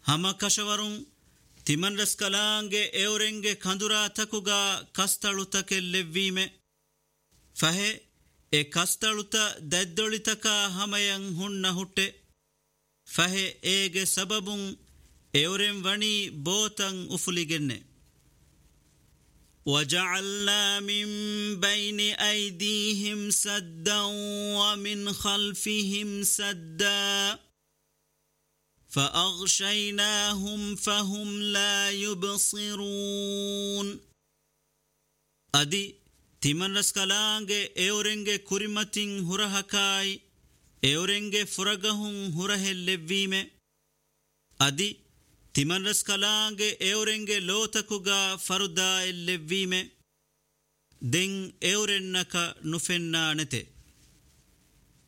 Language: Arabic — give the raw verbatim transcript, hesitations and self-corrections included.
hama kashawarun timan raskalange eurenge kandura takuga kastalutake levvime fahe e kastaluta daddolitaka hamayan hunna hutte fahe ege sababun euren vani botan ufuligenne وجعلنا من بين أيديهم سدا ومن خلفهم سدا فأغشيناهم فهم لا يبصرون أدي تمن رسكالانge eurenge kurimatin hurahakai eurenge furagahun hurahellevime adi timan raskalange eurenge lotakuga faruda ellevime den eurennaka nufenna nete